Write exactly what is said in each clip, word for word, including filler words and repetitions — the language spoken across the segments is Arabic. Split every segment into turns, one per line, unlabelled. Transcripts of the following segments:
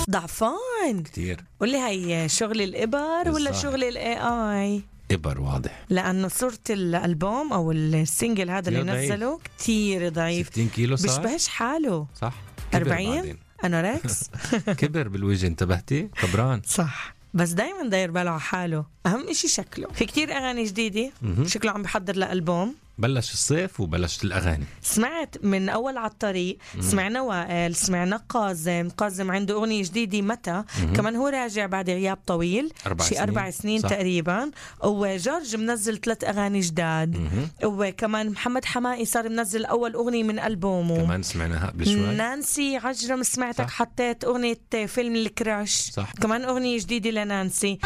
ضعفان
كتير.
قولي هاي شغل الإبر ولا
صح.
شغل الاي اي؟
إبر واضح.
لأنه صورة الألبوم أو السينجل هذا اللي
ضعيف.
نزله كتير ضعيف.
ستين كيلو صار.
بيشبهش حاله.
صح. كبر
أربعين
بعدين.
أنوركس.
كبر بالوجه، انتبهتي؟ كبران.
صح، بس دايما داير باله على حاله. أهم إشي شكله. في كتير أغاني جديدة.
مهم.
شكله عم بحضر لألبوم.
بلش الصيف وبلشت الأغاني.
سمعت من أول على الطريق. سمعنا وائل، سمعنا قازم. قازم عنده أغنية جديدة متى. كمان هو راجع بعد غياب طويل
أربع
شي
سنين.
أربع سنين
صح.
تقريبا. وجورج منزل ثلاث أغاني جداد.
مهم.
وكمان محمد حمائي صار منزل أول أغنية من ألبومه.
كمان سمعناها قبل شوي.
نانسي عجرم سمعتك
صح.
حطيت أغنية فيلم الكراش.
صح.
كمان أغنية جديدة لنانسي.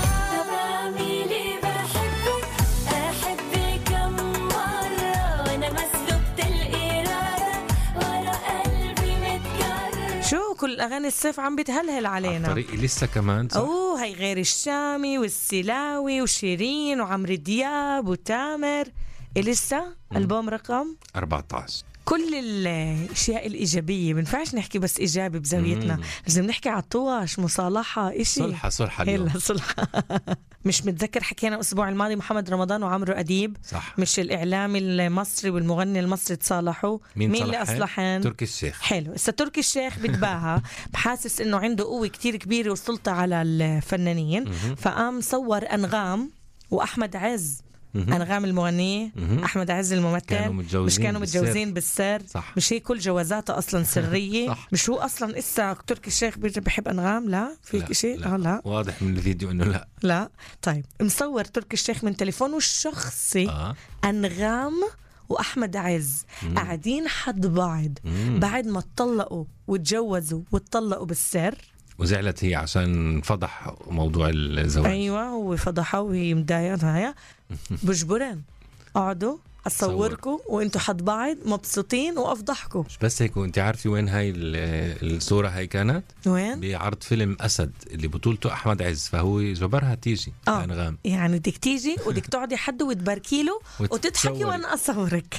شو كل أغاني الصيف عم بتهلهل علينا.
طريقي لسه كمان. صح.
أوه هاي غير الشامي والسلاوي وشيرين وعمرو دياب وتامر. لسه ألبوم رقم
أربعة عشر.
كل الاشياء الايجابيه. بنفعش نحكي بس ايجابي بزاويتنا.
مم.
لازم نحكي على الطواش، مصالحه، اشي
صلحة صلحة اليوم.
هلا صلحه. مش متذكر حكينا الاسبوع الماضي محمد رمضان وعمرو اديب.
صح.
مش الاعلامي المصري والمغني المصري تصالحوا.
مين,
مين اللي
صلحان؟
اصلحن؟
تركي الشيخ.
حلو. هسه تركي الشيخ بتباهى بحاسس انه عنده قوه كتير كبيره وسلطه على الفنانين. فقام صور انغام واحمد عز. أنغام المغنية، أحمد عز الممثل.
كانوا متجوزين
مش كانوا متجوزين بالسر, بالسر.
صح.
مش هي كل جوازاتها أصلا سرية.
صح.
مش هو أصلا إسا تركي الشيخ بيحب أنغام؟ لا فيك شيء.
لا.
آه لا
واضح من الفيديو إنه لا.
لا. طيب مصور تركي الشيخ من تليفونه الشخصي
آه.
أنغام وأحمد عز
مم.
قاعدين حد بعض
مم.
بعد ما اتطلقوا وتجوزوا واتطلقوا بالسر.
وزعلت هي عشان فضح موضوع الزواج.
أيوة هو فضحها وهي مضايقتها. بجبرن قعدوا أصوركم وإنتوا حد بعض مبسوطين وأفضحكم.
مش بس هيك، وانت عارفي وين هاي الصورة؟ هاي كانت
وين؟
بعرض فيلم أسد اللي بطولته أحمد عز، فهو جبرها تيجي.
آه.
أنغام
يعني بدك تيجي ودك تقعدي حد وتباركي له وتضحكي وأنا أصورك.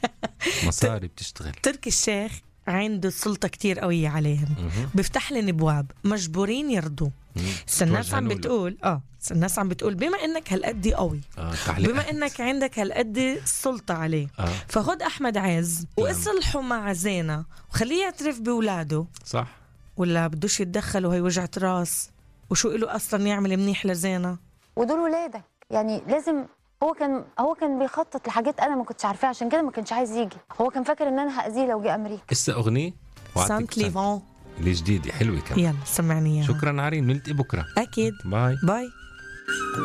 مصاري بتشتغل.
تركي الشيخ عنده السلطة كتير قوية عليهم.
مه.
بيفتح لهم ابواب مجبورين يرضوا. الناس عم بتقول اه الناس عم بتقول بما انك هالقد قوي.
آه.
بما انك عندك هالقد سلطة عليه.
آه.
فخد احمد عز واصلحوا مع زينة وخليه يعترف بولاده.
صح.
ولا بدوش يتدخل وهي وجعة راس؟ وشو له اصلا يعمل منيح لزينة؟
ودول ولادك يعني لازم. هو كان هو كان بيخطط لحاجات انا ما كنتش عارفاها، عشان كده ما كانش عايز يجي. هو كان فاكر ان انا هاذيه لو جه امريكا.
لسه أغنية
سانت ليفون
اللي جديدة حلوة كمان.
يلا سمعني اياها.
شكرا عرين، نلتقي بكرة
اكيد.
باي
باي.